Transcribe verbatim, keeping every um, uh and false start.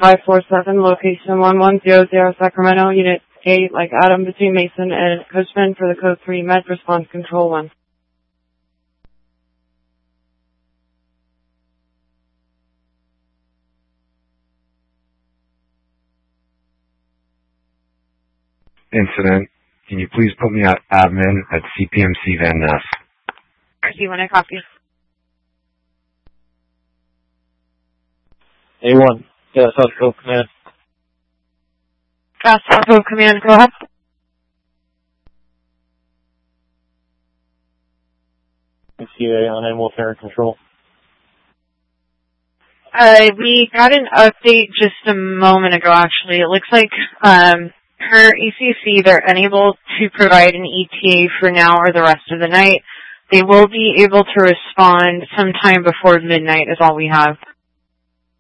five four seven, location one one zero zero, Sacramento, Unit eight, like Adam, between Mason and Cushman for the Code three Med, response control one. Incident. Can you please put me at admin at C P M C Van Ness? Do you want to copy? A one. Yeah, South Cove Command. Gas South Command, go ahead. C A on animal fare control. Uh, we got an update just a moment ago, actually. It looks like, um, per E C C, they're unable to provide an E T A for now or the rest of the night. They will be able to respond sometime before midnight is all we have.